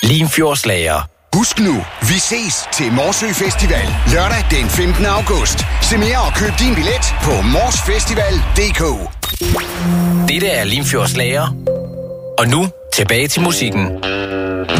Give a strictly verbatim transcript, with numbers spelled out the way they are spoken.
Limfjordslager. Husk nu, vi ses til Morsø Festival lørdag den femtende august. Se mere og køb din billet på morsfestival punktum d k. Dette er Limfjordslager. Og nu tilbage til musikken.